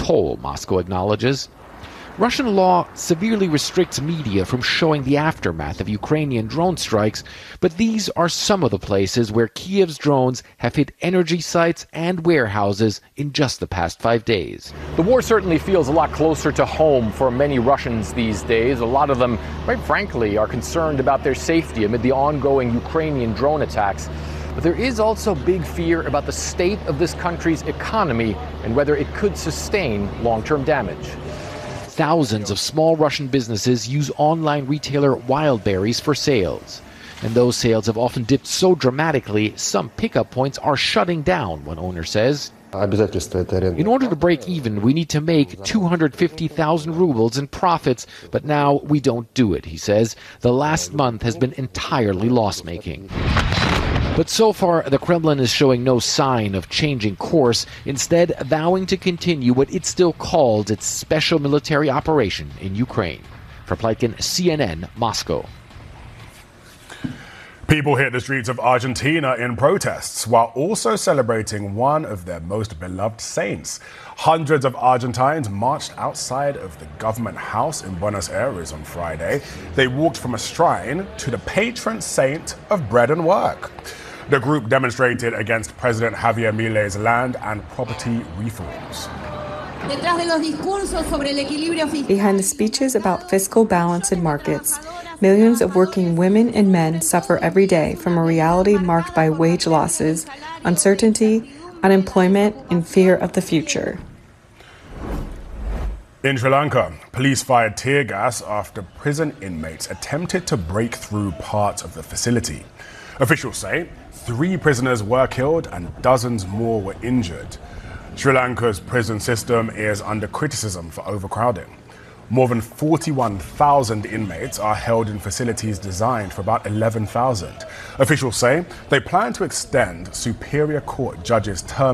toll, Moscow acknowledges. Russian law severely restricts media from showing the aftermath of Ukrainian drone strikes, but these are some of the places where Kiev's drones have hit energy sites and warehouses in just the past 5 days. The war certainly feels a lot closer to home for many Russians these days. A lot of them, quite frankly, are concerned about their safety amid the ongoing Ukrainian drone attacks. But there is also big fear about the state of this country's economy and whether it could sustain long-term damage. Thousands of small Russian businesses use online retailer Wildberries for sales. And those sales have often dipped so dramatically, some pickup points are shutting down, one owner says. In order to break even, we need to make 250,000 rubles in profits, but now we don't do it, he says. The last month has been entirely loss-making. But so far, the Kremlin is showing no sign of changing course, instead vowing to continue what it still calls its special military operation in Ukraine. For Pleitkin, CNN, Moscow. People hit the streets of Argentina in protests while also celebrating one of their most beloved saints. Hundreds of Argentines marched outside of the government house in Buenos Aires on Friday. They walked from a shrine to the patron saint of bread and work. The group demonstrated against President Javier Milei's land and property reforms. Behind the speeches about fiscal balance in markets, millions of working women and men suffer every day from a reality marked by wage losses, uncertainty, unemployment, and fear of the future. In Sri Lanka, police fired tear gas after prison inmates attempted to break through parts of the facility. Officials say 3 prisoners were killed and dozens more were injured. Sri Lanka's prison system is under criticism for overcrowding. More than 41,000 inmates are held in facilities designed for about 11,000. Officials say they plan to extend Superior Court judges' term